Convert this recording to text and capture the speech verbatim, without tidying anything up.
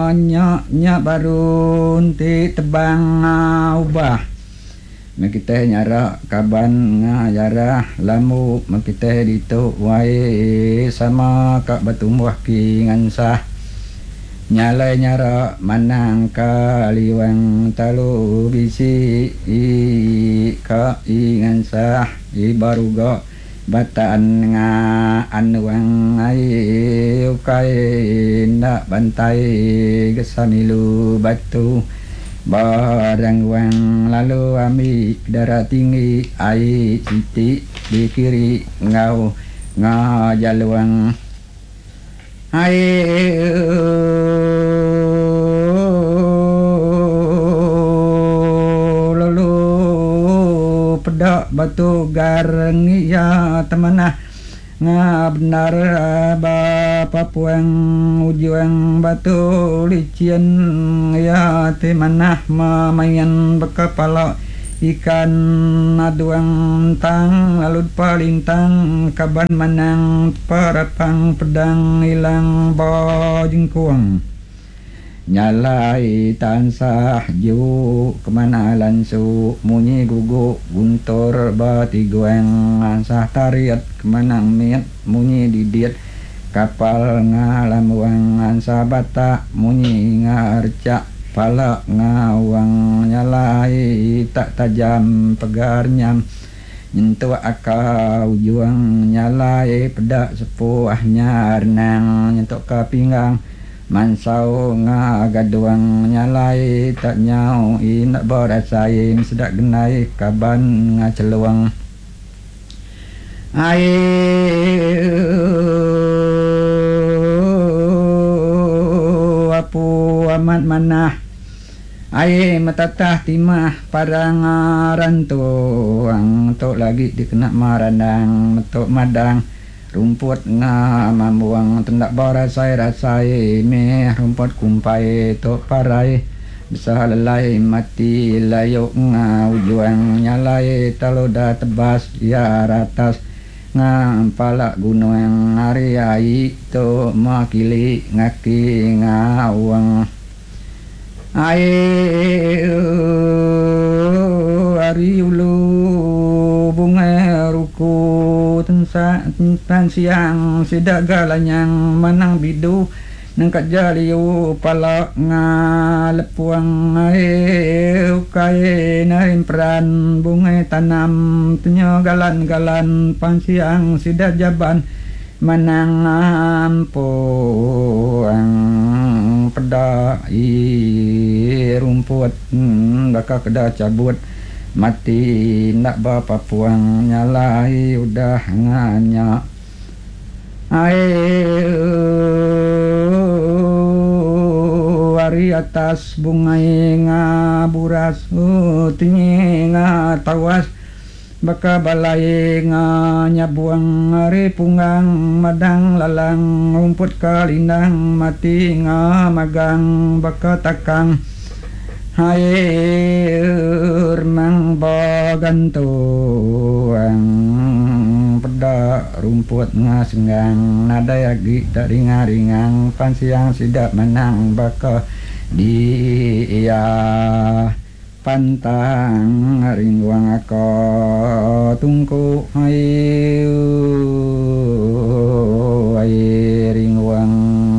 nya nya baru ti tebang uh, ubah makita nyara kaban ngajara lamu makita dito wae sama kak batumbuh ki ngansah nyalai nyara manang kaliwang talu bisi i ka i ngansah i baruga bataan nga anuang ay ukay na bantay gasamilu batu barang wang lalu ami darah tinggi ai siti di kiri ngau nga jaluang ai lalu pedak batu gareng ya temanah nga benar bapa puang ujuang batu licin ya temanah mamayan bekepala ikan aduang tang lalu palintang kaban manang parapang pedang ilang bojengkuang nyalai tansah ju kemana lansu munyi gugu guntur bati goeng ansah tariat kemanang miat munyi didiat kapal ngalamuang ansah bata munyi ngarca pala ngawang nyalai tak tajam pegarnyam nyentuh akau juang nyalai pedak sepuahnya renang nyentuh ke pinggang mansau ngagaduang nyalai tak nyau inak borasai sedak genai kaban ngaceluang ai apu amat manah ai matatah timah parang rantuang tok lagi dikena marandang metok madang rumput nga mamuang tendak borasai rasai meh rumput kumpai tok parai bisa lelai mati layuk nga ujuang nyalai taloda tebas ya ratas nga palak gunung hari ai to makili ngaki ngawang ai hari ulu bunga ruku tensa tan siang sidak galanyang manang bidu nangkat jaliu pala ngalepuang ai ukai naim peran bunga tanam tenyo galan-galan pansiang sidak jaban manang ampuang pedai rumput hmm, baka keda cabut mati nak bapa puang nyalai udah nganya ai wari atas bungai ngaburas uh, tinggi ngatawas baka balai nganya buang hari punggang madang lalang rumput kalindang mati ngamagang baka takang hai remang bagantuang peda rumput ngasenggang nada yagi tak ringang-ringang pansiang sidak menang baka dia pantang ringwang ako tungku hai ai ringwang